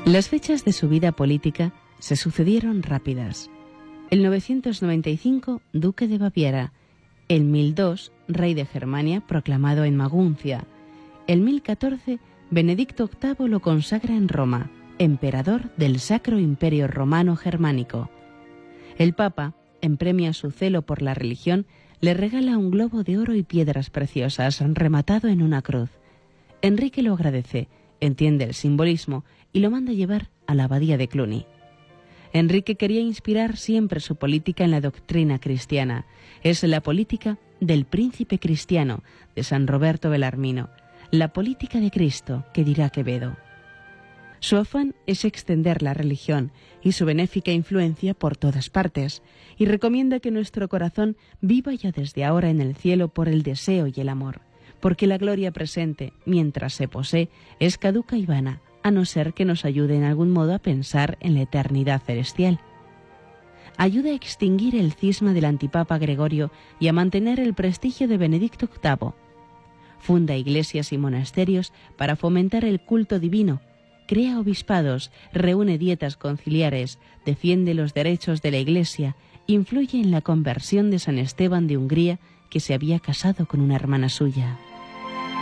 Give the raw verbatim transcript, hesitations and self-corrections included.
Las fechas de su vida política se sucedieron rápidas. El novecientos noventa y cinco, duque de Baviera. El mil dos, rey de Germania proclamado en Maguncia. El mil catorce, Benedicto octavo lo consagra en Roma, emperador del Sacro Imperio Romano Germánico. El Papa, en premio a su celo por la religión, le regala un globo de oro y piedras preciosas rematado en una cruz. Enrique lo agradece, entiende el simbolismo y lo manda llevar a la abadía de Cluny. Enrique quería inspirar siempre su política en la doctrina cristiana. Es la política del príncipe cristiano, de San Roberto Belarmino, la política de Cristo, que dirá Quevedo. Su afán es extender la religión y su benéfica influencia por todas partes, y recomienda que nuestro corazón viva ya desde ahora en el cielo por el deseo y el amor, porque la gloria presente, mientras se posee, es caduca y vana, a no ser que nos ayude en algún modo a pensar en la eternidad celestial. Ayuda a extinguir el cisma del antipapa Gregorio y a mantener el prestigio de Benedicto octavo. Funda iglesias y monasterios para fomentar el culto divino, crea obispados, reúne dietas conciliares, defiende los derechos de la Iglesia, influye en la conversión de San Esteban de Hungría, que se había casado con una hermana suya.